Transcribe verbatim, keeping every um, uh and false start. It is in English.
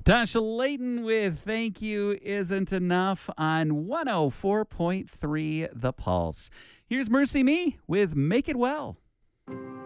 Tasha Layton with Thank You Isn't Enough on one oh four point three The Pulse. Here's Mercy Me with Make It Well.